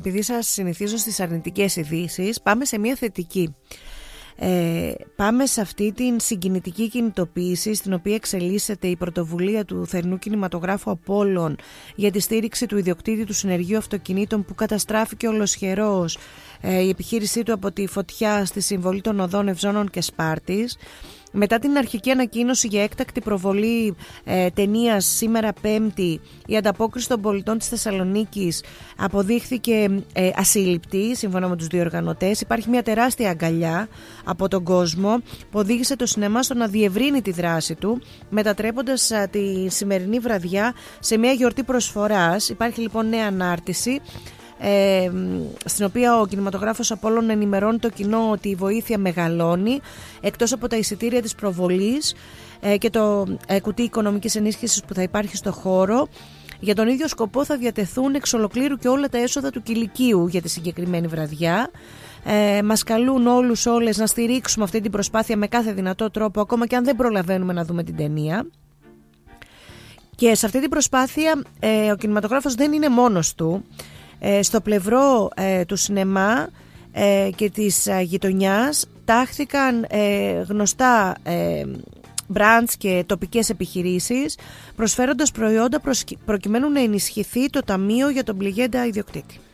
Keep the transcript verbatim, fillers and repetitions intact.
επειδή σας συνηθίζω στις αρνητικές ειδήσεις, πάμε σε μια θετική. Ε, πάμε σε αυτή την συγκινητική κινητοποίηση στην οποία εξελίσσεται η πρωτοβουλία του Θερινού Κινηματογράφου Απόλλων για τη στήριξη του ιδιοκτήτη του συνεργείου αυτοκινήτων που καταστράφηκε ολοσχερός ε, η επιχείρησή του από τη φωτιά στη συμβολή των οδών Ευζώνων και Σπάρτης. Μετά την αρχική ανακοίνωση για έκτακτη προβολή ε, ταινίας σήμερα Πέμπτη, η ανταπόκριση των πολιτών της Θεσσαλονίκης αποδείχθηκε ε, ασύλληπτη σύμφωνα με τους διοργανωτές. Υπάρχει μια τεράστια αγκαλιά από τον κόσμο που οδήγησε το σινεμά στο να διευρύνει τη δράση του, μετατρέποντας ε, τη σημερινή βραδιά σε μια γιορτή προσφοράς. Υπάρχει λοιπόν νέα ανάρτηση, Ε, στην οποία ο κινηματογράφος Απόλλων ενημερώνει το κοινό ότι η βοήθεια μεγαλώνει, εκτός από τα εισιτήρια της προβολής ε, και το ε, κουτί οικονομικής ενίσχυσης που θα υπάρχει στο χώρο. Για τον ίδιο σκοπό θα διατεθούν εξ ολοκλήρου και όλα τα έσοδα του κηλικείου για τη συγκεκριμένη βραδιά. Ε, μας καλούν όλους όλες να στηρίξουμε αυτή την προσπάθεια με κάθε δυνατό τρόπο, ακόμα και αν δεν προλαβαίνουμε να δούμε την ταινία. Και σε αυτή την προσπάθεια ε, ο κινηματογράφος δεν είναι μόνος του. Στο πλευρό ε, του σινεμά ε, και της ε, γειτονιάς τάχθηκαν ε, γνωστά ε, μπραντς και τοπικές επιχειρήσεις, προσφέροντας προϊόντα προκειμένου να ενισχυθεί το ταμείο για τον πληγέντα ιδιοκτήτη.